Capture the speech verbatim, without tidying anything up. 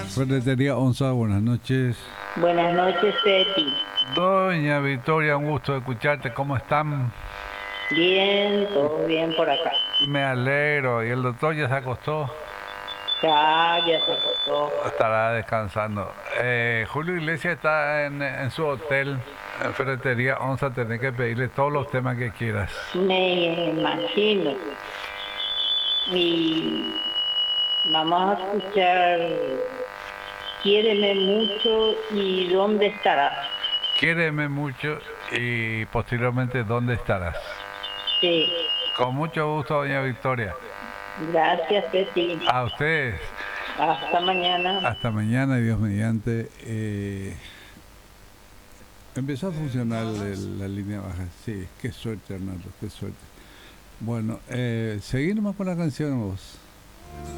Ferretería Onza, buenas noches. Buenas noches, Betty. Doña Victoria, un gusto escucharte. ¿Cómo están? Bien, todo bien por acá. Me alegro. ¿Y el doctor ya se acostó? Ya, ya se acostó. Estará descansando. Eh, Julio Iglesias está en, en su hotel, en Ferretería Onza. Tenés que pedirle todos los temas que quieras. Me imagino. Y vamos a escuchar Quiéreme mucho y ¿dónde estarás? Quiéreme mucho y posteriormente, ¿dónde estarás? Sí, Con mucho gusto, doña Victoria. gracias, Betty. A ustedes. Hasta mañana. Hasta mañana, Dios mediante. Eh, empezó a funcionar el- la línea baja. Sí, qué suerte, Arnaldo, qué suerte. Bueno, eh, seguí nomás con la canción vos.